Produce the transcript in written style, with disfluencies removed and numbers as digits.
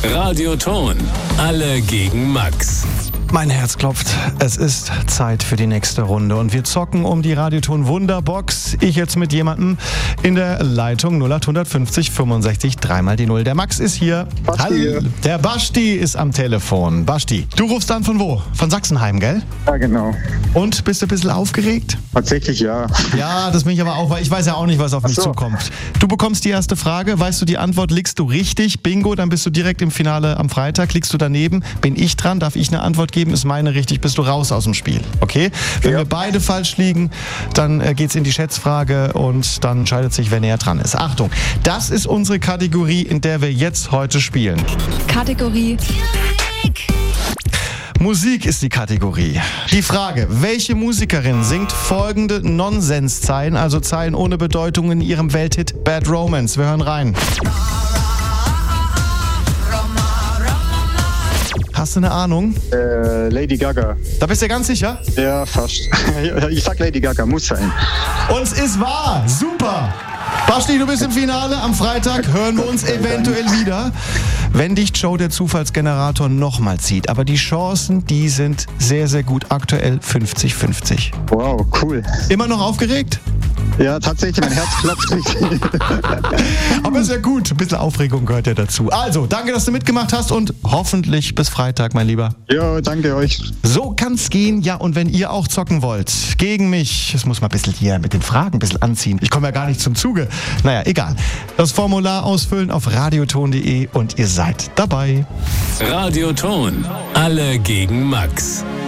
Radioton. Alle gegen Max. Mein Herz klopft. Es ist Zeit für die nächste Runde und wir zocken um die Radioton Wunderbox. Ich jetzt mit jemandem in der Leitung 0850 65 3 die 0. Der Max ist hier. Hallo. Der Basti ist am Telefon. Basti, du rufst an von wo? Von Sachsenheim, gell? Ja, genau. Und bist du ein bisschen aufgeregt? Tatsächlich ja. Ja, das bin ich aber auch, weil ich weiß ja auch nicht, was auf mich zukommt. Du bekommst die erste Frage, weißt du die Antwort, liegst du richtig, bingo, dann bist du direkt im Finale am Freitag, liegst du daneben, bin ich dran, darf ich eine Antwort geben, ist meine richtig, bist du raus aus dem Spiel, okay? Wenn wir beide falsch liegen, dann geht's in die Schätzfrage und dann entscheidet sich, wer näher dran ist. Achtung, das ist unsere Kategorie, in der wir jetzt heute spielen. Kategorie Musik ist die Kategorie. Die Frage, welche Musikerin singt folgende Nonsenszeilen, also Zeilen ohne Bedeutung in ihrem Welthit Bad Romance? Wir hören rein. Hast du eine Ahnung? Lady Gaga. Da bist du ganz sicher? Ja, fast. Ich sag Lady Gaga, muss sein. Und es ist wahr. Super. Basti, du bist im Finale. Am Freitag hören wir uns eventuell wieder, wenn dich Joe, der Zufallsgenerator, nochmal zieht. Aber die Chancen, die sind sehr, sehr gut. Aktuell 50-50. Wow, cool. Immer noch aufgeregt? Ja, tatsächlich, mein Herz klopft richtig. Aber ist ja gut. Ein bisschen Aufregung gehört ja dazu. Also, danke, dass du mitgemacht hast und hoffentlich bis Freitag, mein Lieber. Jo, danke euch. So kann's gehen. Ja, und wenn ihr auch zocken wollt, gegen mich, das muss man ein bisschen hier mit den Fragen ein bisschen anziehen. Ich komme ja gar nicht zum Zuge. Naja, egal. Das Formular ausfüllen auf radioton.de und ihr seid dabei. Radioton. Alle gegen Max.